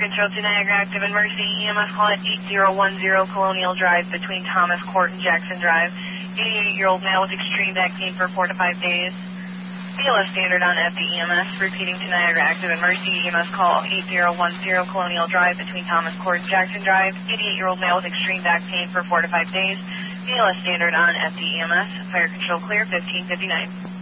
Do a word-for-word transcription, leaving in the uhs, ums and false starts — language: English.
Control to Niagara Active and Mercy. E M S call at eight zero one zero Colonial Drive between Thomas Court and Jackson Drive. eighty-eight-year-old male with extreme back pain for four to five days. B L S standard on F D E M S. Repeating to Niagara Active and Mercy. E M S call eight zero one zero Colonial Drive between Thomas Court and Jackson Drive. eighty-eight-year-old male with extreme back pain for four to five days. B L S standard on F D E M S. Fire control clear, fifteen fifty-nine.